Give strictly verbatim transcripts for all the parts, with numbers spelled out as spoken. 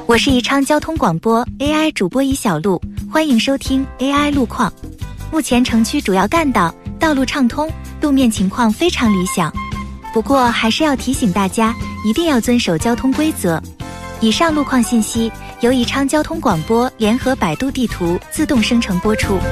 我是宜昌交通广播 A I 主播宜小璐，欢迎收听 A I 路况。目前城区主要干道道路畅通，路面情况非常理想。不过还是要提醒大家，一定要遵守交通规则。以上路况信息由宜昌交通广播联合百度地图自动生成播出。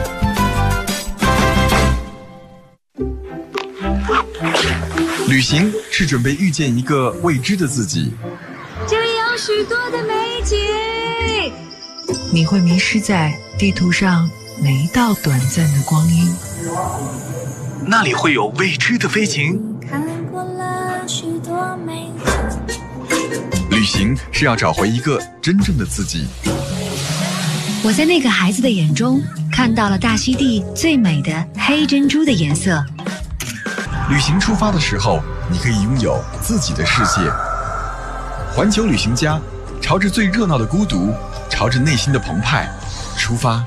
旅行是准备遇见一个未知的自己， 这里有许多的美景， 你会迷失在地图上每一道短暂的光阴， 那里会有未知的飞行。 看过了许多美景， 旅行是要找回一个真正的自己。 我在那个孩子的眼中看到了大溪地最美的黑珍珠的颜色。 旅行出发的时候，你可以拥有自己的世界。环球旅行家，朝着最热闹的孤独，朝着内心的澎湃出发。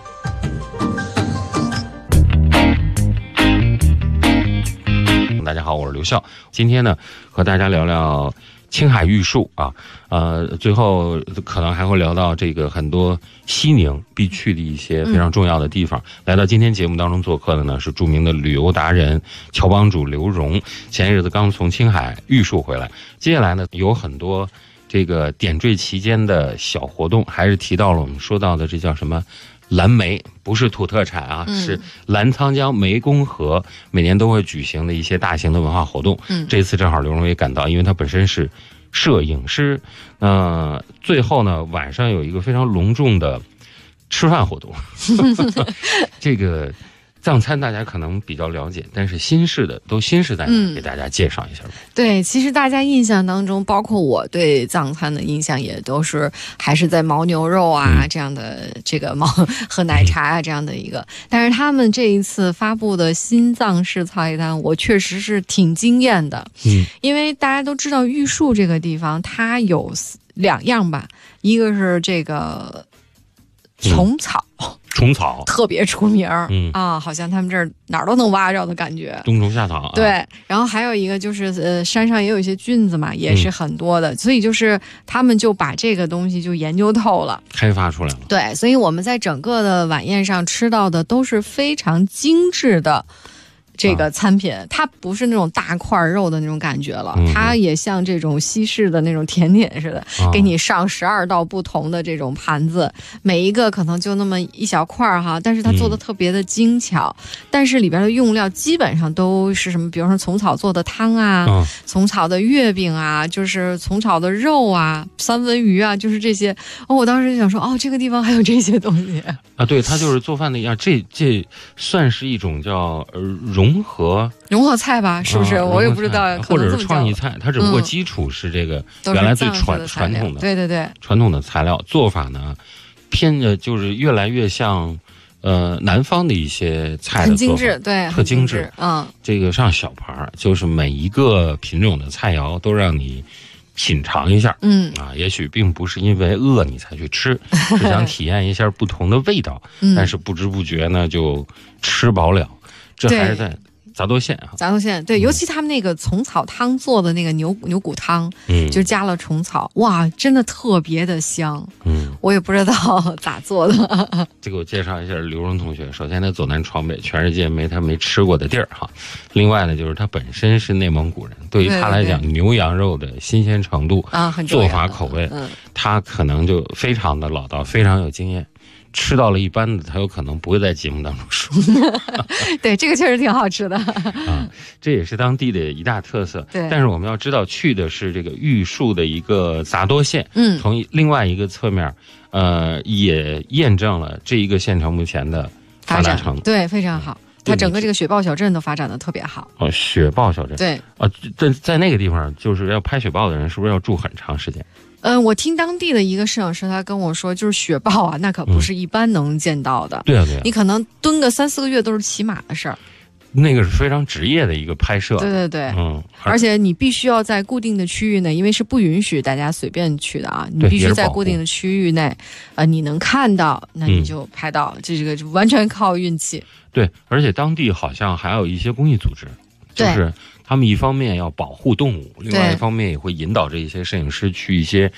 大家好，我是刘笑，今天呢和大家聊聊青海玉树啊，呃，最后可能还会聊到这个很多西宁必去的一些非常重要的地方。嗯、来到今天节目当中做客的呢是著名的旅游达人侨帮主刘荣，前日子刚从青海玉树回来。接下来呢有很多这个点缀其间的小活动，还是提到了我们说到的这叫什么？蓝莓不是土特产啊，嗯、是澜沧江湄公河每年都会举行的一些大型的文化活动。嗯，这次正好刘荣也赶到，因为他本身是摄影师。那、呃、最后呢，晚上有一个非常隆重的吃饭活动。这个藏餐大家可能比较了解，但是新式的都新式在哪，给大家介绍一下吧。 对，其实大家印象当中，包括我对藏餐的印象也都是还是在牦牛肉啊、嗯、这样的这个牦和奶茶啊这样的一个，但是他们这一次发布的新藏式菜单，我确实是挺惊艳的。嗯，因为大家都知道玉树这个地方，它有两样吧，一个是这个虫草。嗯虫草特别出名，嗯啊，好像他们这儿哪儿都能挖着的感觉。 冬虫夏草、啊， 对。然后还有一个就是呃，山上也有一些菌子嘛，也是很多的，嗯、所以就是他们就把这个东西就研究透了， 开发出来了。 对，所以我们在整个的晚宴上吃到的都是非常精致的。这个餐品、啊、它不是那种大块肉的那种感觉了、嗯、它也像这种西式的那种甜点似的、啊、给你上十二道不同的这种盘子，每一个可能就那么一小块哈，但是它做的特别的精巧、嗯、但是里边的用料基本上都是什么，比如说虫草做的汤啊，啊虫草的月饼啊，就是虫草的肉啊，三文鱼啊，就是这些。哦，我当时就想说，哦，这个地方还有这些东西啊。对，它就是做饭的一样，这这算是一种叫呃融融合融合菜吧，是不是？啊、我也不知道， 或者是创意菜，它只不过基础是这个原来最传、嗯、传统的， 对对对， 传统的材料做法呢，偏的就是越来越像呃南方的一些菜的做法， 很精致，对， 特精致， 嗯， 这个上小盘，就是每一个品种的菜肴都让你品尝一下，嗯啊，也许并不是因为饿你才去吃，是想体验一下不同的味道，嗯、但是不知不觉呢就吃饱了。这还是在杂多县啊， 杂多县对、嗯，尤其他们那个虫草汤做的那个牛牛骨汤，嗯，就加了虫草，哇，真的特别的香，嗯，我也不知道咋做的。 这个我介绍一下刘荣同学，首先他走南闯北，全世界没他没吃过的地儿哈。另外呢，就是他本身是内蒙古人，对于他来讲，对对对牛羊肉的新鲜程度啊，很重要，做法口味，嗯，他可能就非常的老道，非常有经验。吃到了一般的，他有可能不会在节目当中说。 对，这个确实挺好吃的啊，这也是当地的一大特色。对，但是我们要知道，去的是这个玉树的一个杂多县，嗯，从另外一个侧面，呃，也验证了这一个县城目前的发展程度， 对，非常好。它整个这个雪豹小镇都发展的特别好。 哦，雪豹小镇， 对啊，在在那个地方，就是要拍雪豹的人，是不是要住很长时间？ 嗯，我听当地的一个摄影师他跟我说，就是雪豹啊，那可不是一般能见到的。嗯、 对啊，对啊， 你可能蹲个三四个月都是骑马的事儿。 那个是非常职业的一个拍摄。 对对对，嗯，而且你必须要在固定的区域内，因为是不允许大家随便去的啊，你必须在固定的区域内，呃，你能看到，那你就拍到，嗯、这个完全靠运气。 对，而且当地好像还有一些公益组织，就是他们一方面要保护动物，另外一方面也会引导这一些摄影师去一些。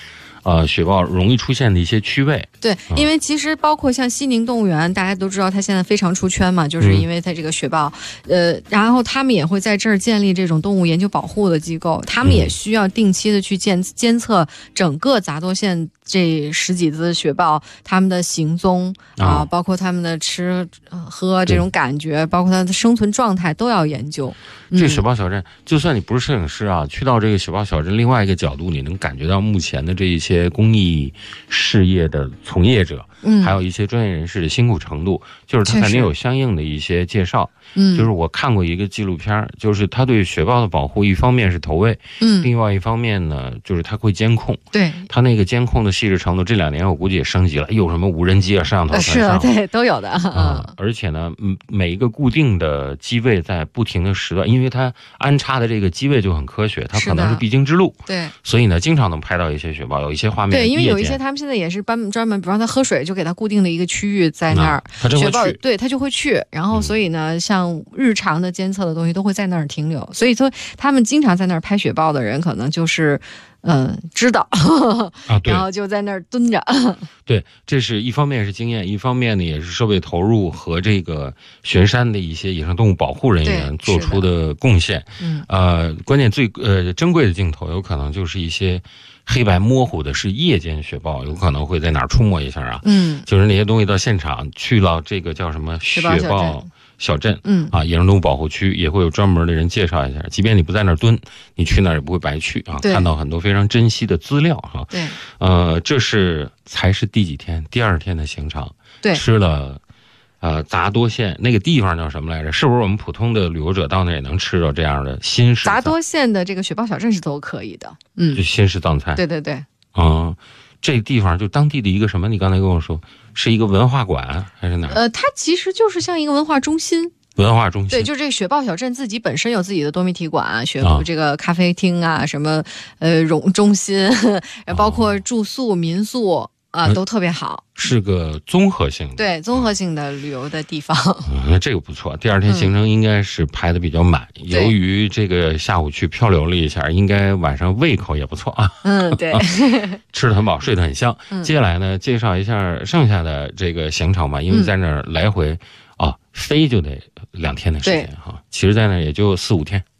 呃雪豹容易出现的一些区位。 对，因为其实包括像西宁动物园，大家都知道它现在非常出圈嘛，就是因为它这个雪豹，嗯、呃，然后他们也会在这儿建立这种动物研究保护的机构，他们也需要定期的去监监测整个杂多县这十几只雪豹它们的行踪啊、哦，包括它们的吃喝这种感觉，包括它的生存状态都要研究。 这雪豹小镇，就算你不是摄影师啊，去到这个雪豹小镇另外一个角度，你能感觉到目前的这一些公益事业的从业者，嗯，还有一些专业人士的辛苦程度，就是他肯定有相应的一些介绍。嗯，就是我看过一个纪录片，就是他对雪豹的保护，一方面是投喂，嗯，另外一方面呢，就是他会监控。对，他那个监控的细致程度，这两年我估计也升级了，有什么无人机啊、摄像头全上了， 是，对，都有的啊、 嗯。而且呢，每一个固定的机位在不停的时段，因为它安插的这个机位就很科学，它可能是必经之路，对，所以呢，经常能拍到一些雪豹，有一些画面。 对，因为有一些他们现在也是专专门，比方他喝水就给他固定的一个区域在那儿， 嗯、雪豹对他就会去，然后所以呢，嗯、像日常的监测的东西都会在那儿停留，所以说他们经常在那儿拍雪豹的人，可能就是嗯知道啊，然后就在那儿蹲着。 对，这是一方面是经验，一方面呢也是设备投入和这个玄山的一些野生动物保护人员做出的贡献。嗯，呃，关键最呃珍贵的镜头，有可能就是一些黑白模糊的，是夜间雪豹，有可能会在哪儿出没一下啊？嗯，就是那些东西到现场去到这个叫什么雪豹小镇，嗯啊，野生动物保护区也会有专门的人介绍一下，即便你不在那儿蹲，你去那儿也不会白去啊，看到很多非常珍惜的资料哈。对，呃，这是才是第几天？第二天的行程，对，吃了。呃，杂多县那个地方叫什么来着？是不是我们普通的旅游者到那也能吃到这样的新式？ 杂多县的这个雪豹小镇是都可以的，嗯， 就新式藏菜。 对对对， 嗯，这地方就当地的一个什么？你刚才跟我说是一个文化馆还是哪？ 呃，它其实就是像一个文化中心。 文化中心对，就这个雪豹小镇自己本身有自己的多媒体馆、雪豹这个咖啡厅啊，什么呃容中心，包括住宿、民宿。啊，都特别好， 是个综合性的， 对，综合性的旅游的地方。 嗯，那这个不错。第二天行程应该是排的比较满，嗯、由于这个下午去漂流了一下，应该晚上胃口也不错啊。 嗯，对， 吃得很饱，睡得很香。嗯、接下来呢，介绍一下剩下的这个行程吧，因为在那儿来回啊、嗯哦、飞就得两天的时间哈，其实在那儿也就四五天。